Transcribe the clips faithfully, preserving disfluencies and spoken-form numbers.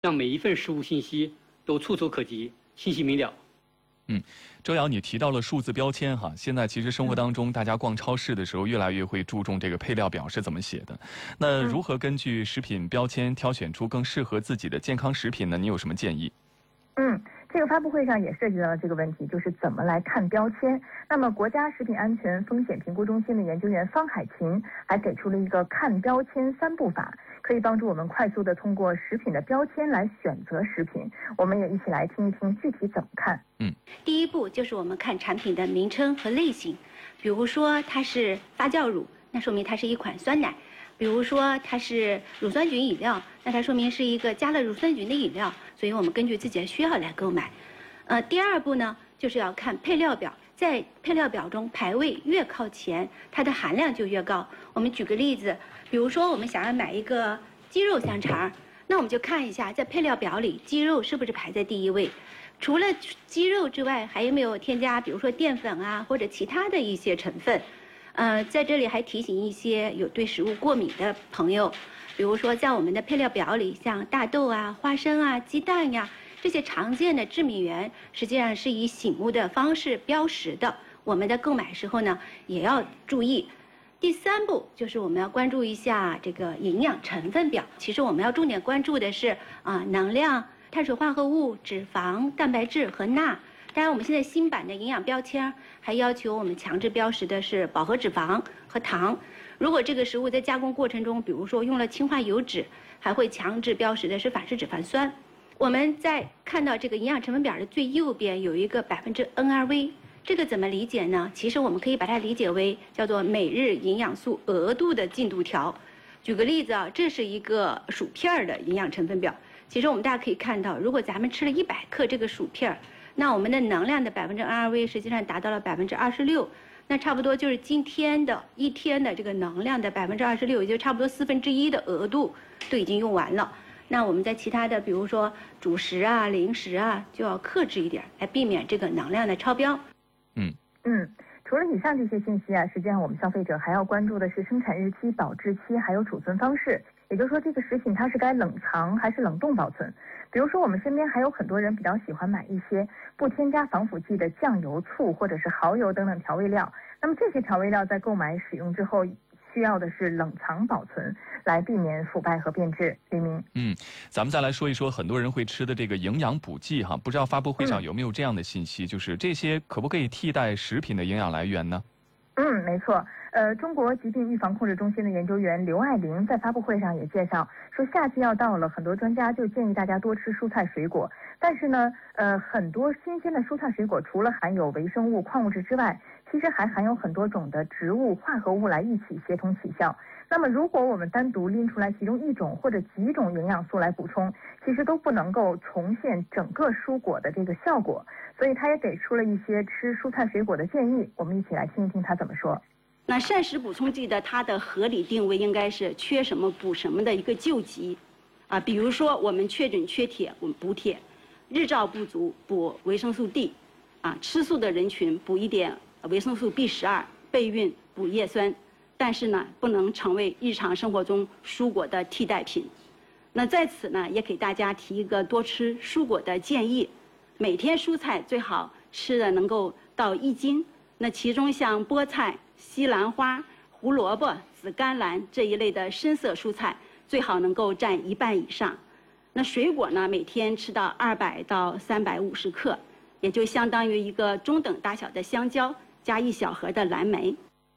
让每一份食物信息都触手可及、信息明了。 嗯，周瑶，你提到了数字标签哈，现在其实生活当中，大家逛超市的时候，越来越会注重这个配料表是怎么写的。那如何根据食品标签挑选出更适合自己的健康食品呢？你有什么建议？ 嗯，这个发布会上也涉及到了这个问题，就是怎么来看标签。那么，国家食品安全风险评估中心的研究员方海琴还给出了一个看标签三步法，可以帮助我们快速的通过食品的标签来选择食品。我们也一起来听一听具体怎么看。 嗯， 第一步就是我们看产品的名称和类型，比如说它是发酵乳，那说明它是一款酸奶；比如说它是乳酸菌饮料，那它说明是一个加了乳酸菌的饮料。所以我们根据自己的需要来购买。呃，第二步呢，就是要看配料表，在配料表中排位越靠前，它的含量就越高。我们举个例子，比如说我们想要买一个鸡肉香肠，那我们就看一下在配料表里鸡肉是不是排在第一位。除了鸡肉之外，还有没有添加比如说淀粉啊或者其他的一些成分？呃，在这里还提醒一些有对食物过敏的朋友，比如说在我们的配料表里，像大豆啊、花生啊、鸡蛋呀这些常见的致敏源，实际上是以醒目的方式标识的。我们在购买时候呢，也要注意。第三步就是我们要关注一下这个营养成分表。其实我们要重点关注的是啊、呃、能量、碳水化合物、脂肪、蛋白质和钠。当然，我们现在新版的营养标签还要求我们强制标识的是饱和脂肪和糖。如果这个食物在加工过程中，比如说用了氢化油脂，还会强制标识的是反式脂肪酸。我们在看到这个营养成分表的最右边有一个百分之 N R V， 这个怎么理解呢？其实我们可以把它理解为叫做每日营养素额度的进度条。举个例子啊，这是一个薯片的营养成分表。其实我们大家可以看到，如果咱们吃了一百克这个薯片，那我们的能量的百分之 N R V 实际上达到了百分之二十六。那差不多就是今天的一天的这个能量的百分之二十六，也就差不多四分之一的额度都已经用完了。那我们在其他的，比如说主食啊、零食啊，就要克制一点，来避免这个能量的超标。 嗯嗯，除了以上这些信息啊，实际上我们消费者还要关注的是生产日期、保质期还有储存方式。也就是说，这个食品它是该冷藏还是冷冻保存？比如说，我们身边还有很多人比较喜欢买一些不添加防腐剂的酱油、醋或者是蚝油等等调味料。那么这些调味料在购买使用之后，需要的是冷藏保存，来避免腐败和变质。李明， 嗯，咱们再来说一说很多人会吃的这个营养补剂哈，不知道发布会上有没有这样的信息，嗯、就是这些可不可以替代食品的营养来源呢？ 嗯，没错。呃，中国疾病预防控制中心的研究员刘爱玲在发布会上也介绍说，夏季要到了，很多专家就建议大家多吃蔬菜水果。但是呢，呃，很多新鲜的蔬菜水果除了含有维生物、矿物质之外，其实还含有很多种的植物化合物来一起协同起效。那么，如果我们单独拎出来其中一种或者几种营养素来补充，其实都不能够重现整个蔬果的这个效果。所以，他也给出了一些吃蔬菜水果的建议。我们一起来听一听他怎么说。 那膳食补充剂的它的合理定位应该是缺什么补什么的一个救急，啊，比如说我们确诊缺铁，我们补铁；日照不足补维生素 D， 啊，吃素的人群补一点维生素 B 十二，备孕补叶酸，但是呢，不能成为日常生活中蔬果的替代品。那在此呢，也给大家提一个多吃蔬果的建议，每天蔬菜最好吃的能够到一斤，那其中像菠菜、西兰花、胡萝卜、紫甘蓝这一类的深色蔬菜，最好能够占一半以上。那水果呢，每天吃到二百到三百五十克，也就相当于一个中等大小的香蕉加一小盒的蓝莓。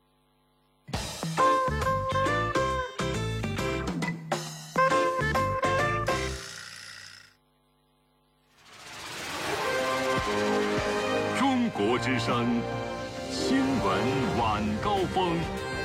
中国之声。新闻晚高峰。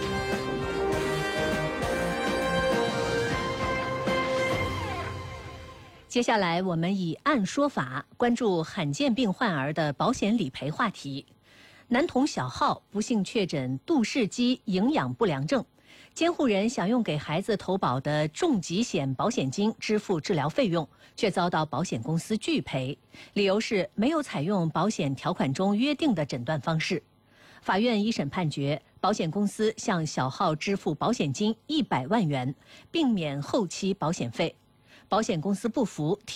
接下来，我们以案说法，关注罕见病患儿的保险理赔话题。男童小浩不幸确诊杜氏肌营养不良症，监护人想用给孩子投保的重疾险保险金支付治疗费用，却遭到保险公司拒赔，理由是没有采用保险条款中约定的诊断方式。法院一审判决，保险公司向小浩支付保险金一百万元，并免后期保险费。保险公司不服，